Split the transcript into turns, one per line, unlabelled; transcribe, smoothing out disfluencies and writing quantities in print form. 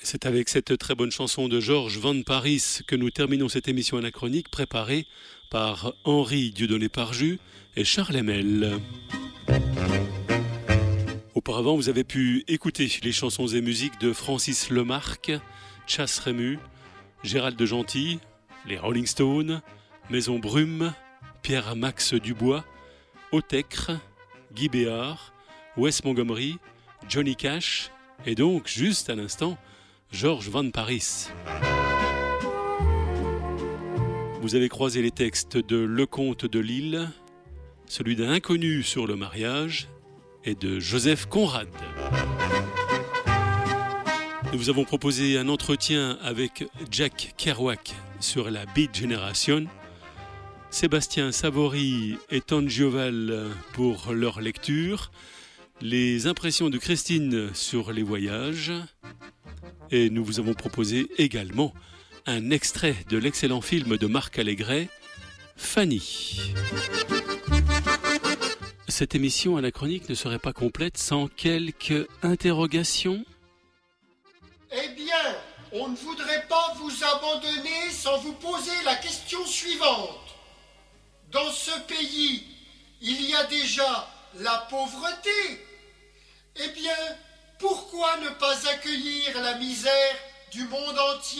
C'est avec cette très bonne chanson de Georges Van Parijs que nous terminons cette émission anachronique préparée par Henri Dieudonné-Parjus et Charles Hemel. Auparavant, vous avez pu écouter les chansons et musiques de Francis Lemarque, Chas Rému, Gérald de Gentil, les Rolling Stones, Maison Brume, Pierre-Max Dubois, Autechre, Guy Béard, Wes Montgomery, Johnny Cash et donc, juste à l'instant, Georges Van Parijs. Vous avez croisé les textes de Le Comte de Lille, celui d'un inconnu sur le mariage et de Joseph Conrad. Nous vous avons proposé un entretien avec Jack Kerouac sur la Beat Generation, Sébastien Savory et Ton Gioval pour leur lecture, les impressions de Christine sur les voyages, et nous vous avons proposé également un extrait de l'excellent film de Marc Allégret, Fanny. Cette émission anachronique ne serait pas complète sans quelques interrogations.
Eh bien, on ne voudrait pas vous abandonner sans vous poser la question suivante. Dans ce pays, il y a déjà la pauvreté. Eh bien, pourquoi ne pas accueillir la misère du monde entier ?